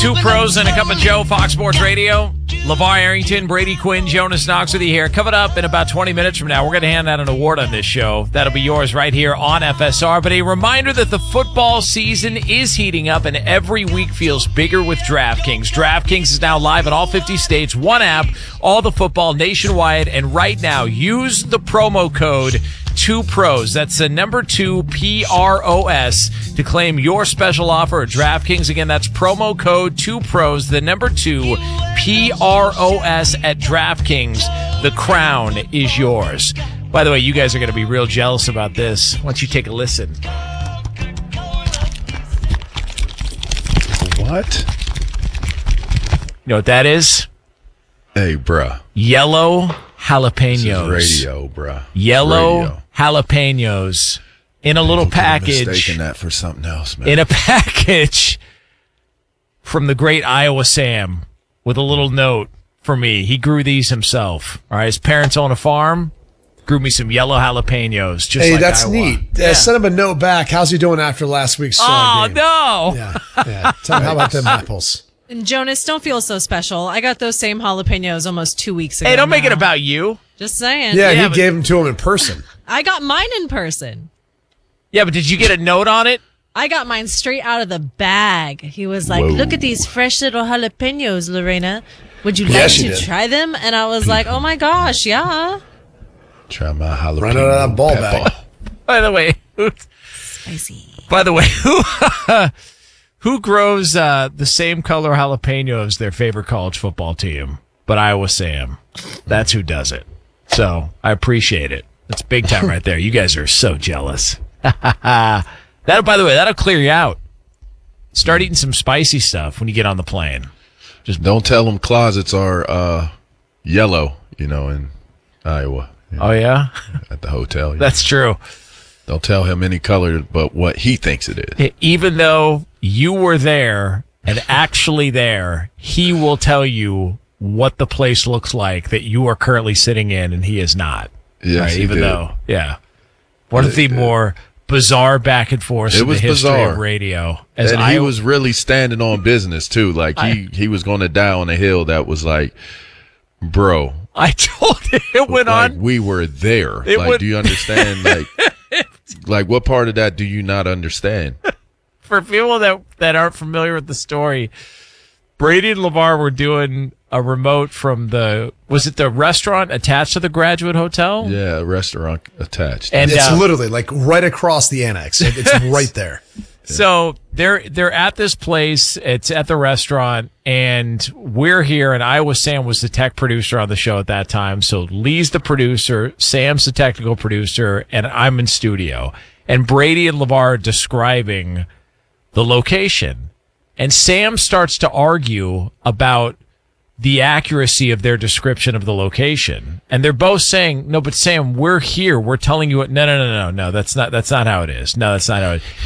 Two pros and a cup of Joe, Fox Sports Radio. LeVar Arrington, Brady Quinn, Jonas Knox with you here. Coming up in about 20 minutes from now, we're going to hand out an award on this show. That'll be yours right here on FSR. But a reminder that the football season is heating up and every week feels bigger with DraftKings. DraftKings is now live in all 50 states. One app, all the football nationwide. And right now, use the promo code 2pros. That's the number 2 PROS to claim your special offer at DraftKings. Again, that's promo code 2pros, the number 2 PROS at DraftKings. The crown is yours. By the way, you guys are going to be real jealous about this once you take a listen. What? You know what that is? Hey, bruh. Yellow jalapenos. This is radio, bruh. Yellow jalapenos in a little package. Mistaking that for something else, man. In a package from the great Iowa Sam with a little note for me. He grew these himself. All right, his parents own a farm. Grew me some yellow jalapenos. Just hey, like that's I neat. want. Yeah. Send him a note back. How's he doing after last week's game? No. Yeah. Tell him how about them apples. And Jonas, don't feel so special. I got those same jalapenos almost 2 weeks ago. Hey, don't make it now. about you. Just saying. Yeah, he but- gave them to him in person. I got mine in person. Yeah, but did you get a note on it? I got mine straight out of the bag. He was like, Whoa. look at these fresh little jalapenos, Lorena. Would you like Yes, he to did. try them? And I was like, oh my gosh, yeah. Try my jalapeno Run out of that ball pepper. bag. By the way, Spicy. who grows the same color jalapeno as their favorite college football team? But Iowa Sam. That's who does it. So I appreciate it. That's big time right there. You guys are so jealous. By the way, that'll clear you out. Start eating some spicy stuff when you get on the plane. Just don't tell them closets are yellow, in Iowa. Oh, yeah? At the hotel. That's true. Don't tell him any color but what he thinks it is. Even though you were there and actually there, he will tell you what the place looks like that you are currently sitting in and he is not. Yes, right? he Even did. though, yeah. One of the more bizarre back and forth It in the was history bizarre. of radio. And he was really standing on business, too. Like, he was going to die on a hill that was like, bro. I told him it went like, on. we were there. Do you understand? Like, what part of that do you not understand? For people that aren't familiar with the story, Brady and LeVar were doing a remote from was it the restaurant attached to the Graduate Hotel? Yeah, a restaurant attached. And It's literally like right across the annex. It's right there. So they're at this place. It's at the restaurant, and we're here. And Iowa Sam was the tech producer on the show at that time. So Lee's the producer, Sam's the technical producer, and I'm in studio. And Brady and LeVar are describing the location, and Sam starts to argue about the accuracy of their description of the location. And they're both saying, no, but Sam, we're here. We're telling you what, no, that's not how it is. No, that's not how it is.